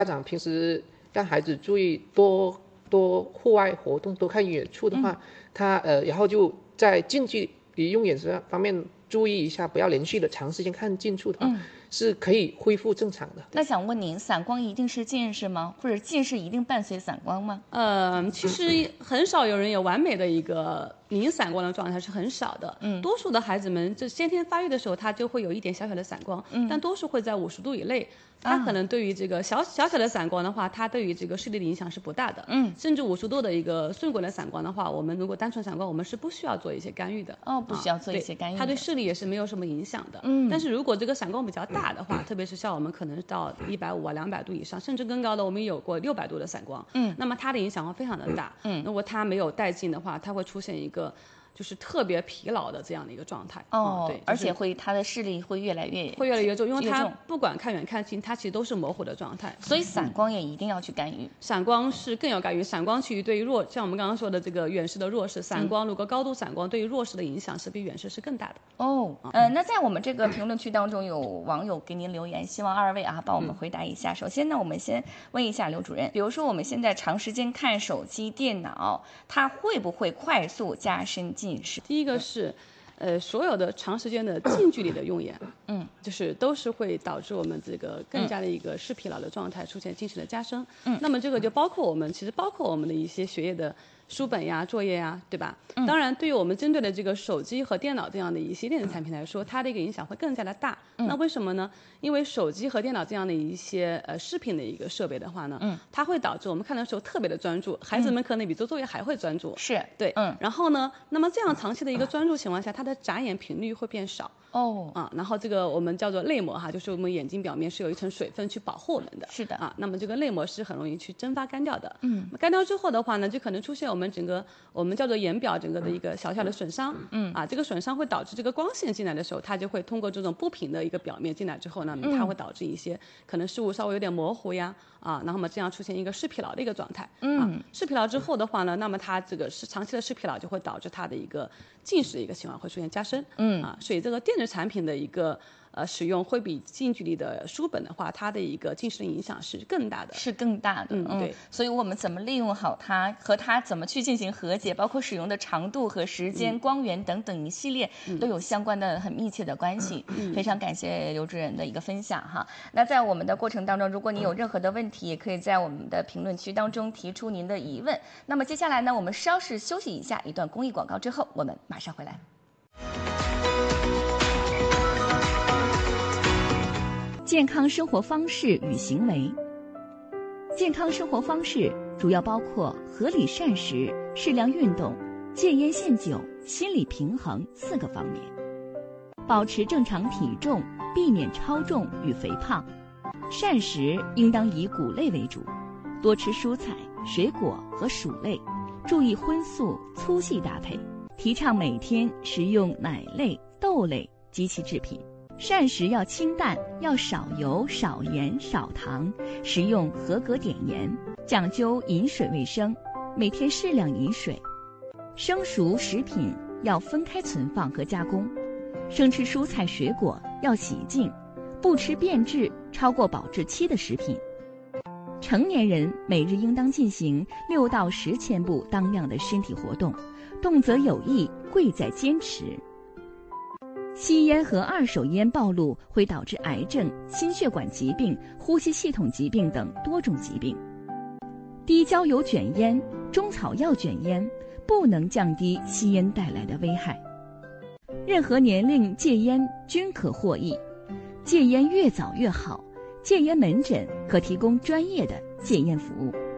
长平时让孩子注意多户外活动，多看远处的话，然后就在近距离用眼神方面注意一下，不要连续的长时间看近处的话，是可以恢复正常的。 那想问您，散光一定是近视吗？或者近视一定伴随散光吗？ 其实很少有人有完美的一个零散光的状态，是很少的。多数的孩子们就先天发育的时候，他就会有一点小小的散光，但多数会在50度以内。它可能对于这个小小的散光的话，它对于这个视力的影响是不大的。甚至50度的一个顺轨的散光的话，我们如果单纯散光，我们是不需要做一些干预的。 不需要做一些干预。 它对视力也是没有什么影响的。但是如果这个散光比较大的话，特别是像我们可能到150啊、200度以上，甚至更高的，我们有过600度的散光。那么它的影响会非常的大。如果它没有带进的话，它会出现一个就是特别疲劳的这样的一个状态。对， 而且它的视力会越来越重，因为它不管看远看近，它其实都是模糊的状态。 所以散光也一定要去干预。 散光是更有干预，散光其实对于像我们刚刚说的这个远视的弱视，散光如果高度散光对于弱视的影响是比远视是更大的。 那在我们这个评论区当中，有网友给您留言，希望2位帮我们回答一下。首先呢，我们先问一下刘主任，比如说我们现在长时间看手机、电脑，它会不会快速加深近视？ 第一个是所有的长时间的近距离的用眼，就是都是会导致我们这个更加的一个视疲劳的状态，出现近视的加深。那么这个就包括我们的一些学业的书本呀、作业呀，对吧？当然，对于我们针对的这个手机和电脑这样的一些电子产品来说，它的一个影响会更加的大。那为什么呢？因为手机和电脑这样的一些视频的一个设备的话呢，它会导致我们看的时候特别的专注，孩子们可能比做作业还会专注。 是对，然后呢，那么这样长期的一个专注情况下，它的眨眼频率会变少。然后这个我们叫做泪膜就是我们眼睛表面是有一层水分去保护我们的。 是的那么这个泪膜是很容易去蒸发干掉的。干掉之后的话呢，就可能出现我们整个我们叫做眼表整个的一个小小的损伤。这个损伤会导致这个光线进来的时候，它就会通过这种不平的一个表面进来之后呢，它会导致一些可能视物稍微有点模糊呀。然后么这样出现一个视疲劳的一个状态。视疲劳之后的话呢，那么它这个长期的视疲劳就会导致它的一个近视的一个情况会出现加深。所以这个电子产品的一个使用会比近距离的书本的话，它的一个近视的影响是更大的。 对。所以我们怎么利用好它，和它怎么去进行和解，包括使用的长度和时间、光源等等一系列都有相关的很密切的关系。非常感谢刘主任的一个分享哈。那在我们的过程当中，如果你有任何的问题，也可以在我们的评论区当中提出您的疑问。那么接下来呢，我们稍事休息一下，一段公益广告之后，我们马上回来。健康生活方式与行为。健康生活方式主要包括合理膳食、适量运动、戒烟限酒、心理平衡4个方面。保持正常体重，避免超重与肥胖。膳食应当以谷类为主，多吃蔬菜、水果和薯类，注意荤素粗细搭配。提倡每天食用奶类、豆类及其制品。膳食要清淡，要少油、少盐、少糖，食用合格碘盐，讲究饮水卫生，每天适量饮水。生熟食品要分开存放和加工，生吃蔬菜水果要洗净，不吃变质超过保质期的食品。成年人每日应当进行6到10千步当量的身体活动，动则有益，贵在坚持。吸烟和二手烟暴露会导致癌症、心血管疾病、呼吸系统疾病等多种疾病。低焦油卷烟、中草药卷烟不能降低吸烟带来的危害。任何年龄戒烟均可获益，戒烟越早越好。戒烟门诊可提供专业的戒烟服务。